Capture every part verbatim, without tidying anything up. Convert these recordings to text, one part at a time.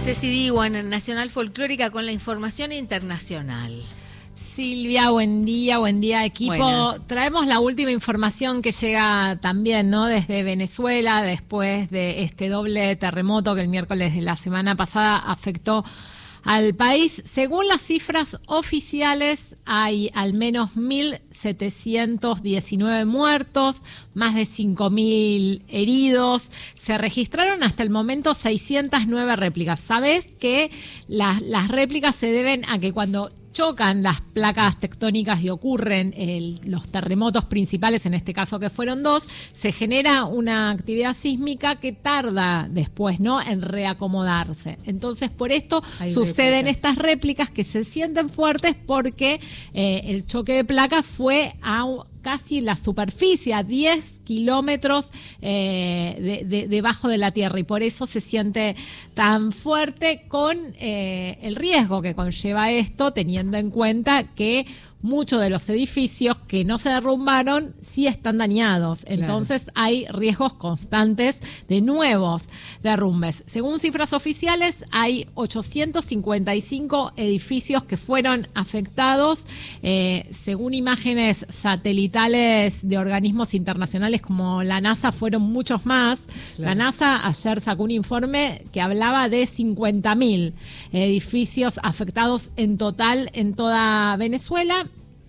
Ceci Diwan en Nacional Folclórica con la información internacional. Silvia, buen día, buen día equipo. Buenas. Traemos la última información que llega también, ¿no? Desde Venezuela, después de este doble terremoto que el miércoles de la semana pasada afectó al país. Según las cifras oficiales, hay al menos mil setecientos diecinueve muertos, más de cinco mil heridos. Se registraron hasta el momento seiscientas nueve réplicas. ¿Sabés que las, las réplicas se deben a que cuando chocan las placas tectónicas y ocurren el, los terremotos principales, en este caso que fueron dos, se genera una actividad sísmica que tarda después, ¿no?, en reacomodarse. Entonces, por esto Hay suceden réplicas. estas réplicas que se sienten fuertes porque eh, el choque de placas fue a casi la superficie, a diez kilómetros eh, de, de, debajo de la tierra, y por eso se siente tan fuerte, con eh, el riesgo que conlleva esto, teniendo en cuenta que muchos de los edificios que no se derrumbaron sí están dañados. Claro. Entonces hay riesgos constantes de nuevos derrumbes. Según cifras oficiales, hay ochocientos cincuenta y cinco edificios que fueron afectados. Eh, según imágenes satelitales de organismos internacionales como la NASA, fueron muchos más. Claro. La NASA ayer sacó un informe que hablaba de cincuenta mil edificios afectados en total en toda Venezuela.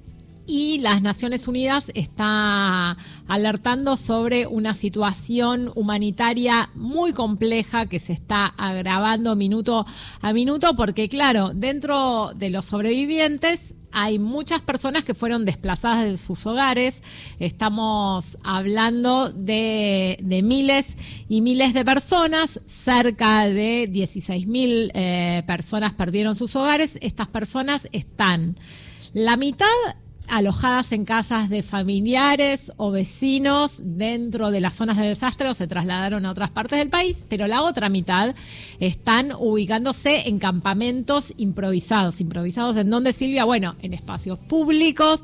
Y las Naciones Unidas está alertando sobre una situación humanitaria muy compleja que se está agravando minuto a minuto, porque claro, dentro de los sobrevivientes hay muchas personas que fueron desplazadas de sus hogares. Estamos hablando de, de miles y miles de personas. Cerca de dieciséis mil eh, personas perdieron sus hogares. Estas personas están, la mitad, alojadas en casas de familiares o vecinos dentro de las zonas de desastre, o se trasladaron a otras partes del país, pero la otra mitad están ubicándose en campamentos improvisados. ¿Improvisados en dónde, Silvia? Bueno, en espacios públicos,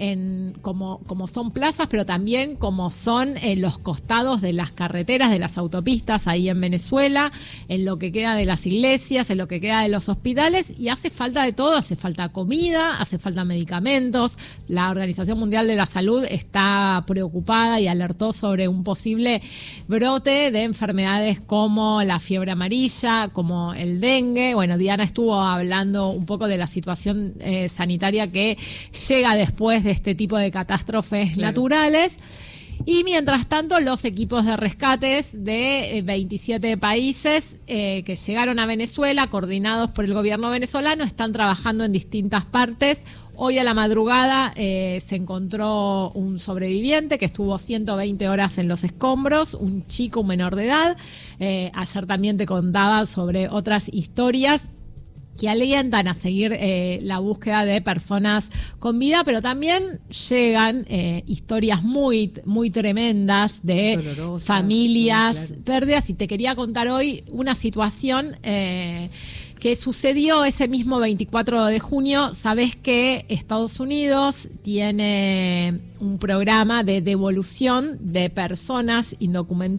en como, como son plazas, pero también como son en los costados de las carreteras, de las autopistas, ahí en Venezuela, en lo que queda de las iglesias, en lo que queda de los hospitales, y hace falta de todo, hace falta comida, hace falta medicamentos. La Organización Mundial de la Salud está preocupada y alertó sobre un posible brote de enfermedades como la fiebre amarilla, como el dengue. Bueno, Diana estuvo hablando un poco de la situación eh, sanitaria que llega después de este tipo de catástrofes claro. naturales. Y mientras tanto, los equipos de rescates de veintisiete países eh, que llegaron a Venezuela, coordinados por el gobierno venezolano, están trabajando en distintas partes. Hoy a la madrugada eh, se encontró un sobreviviente que estuvo ciento veinte horas en los escombros, un chico, un menor de edad. Eh, ayer también te contaba sobre otras historias que alientan a seguir eh, la búsqueda de personas con vida, pero también llegan eh, historias muy, muy tremendas de dolorosas, familias, sí, claro. pérdidas. Y te quería contar hoy una situación eh, que sucedió ese mismo veinticuatro de junio. Sabés que Estados Unidos tiene un programa de devolución de personas indocumentadas